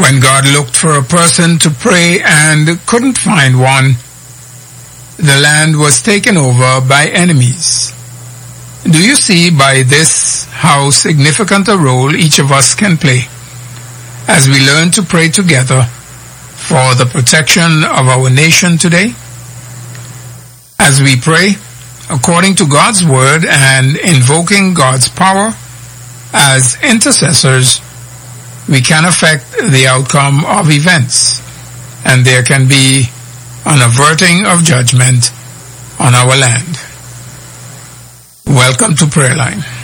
When God looked for a person to pray and couldn't find one, the land was taken over by enemies. Do you see by this how significant a role each of us can play as we learn to pray together for the protection of our nation today? As we pray according to God's word and invoking God's power as intercessors, we can affect the outcome of events, and there can be an averting of judgment on our land. Welcome to Prayer Line.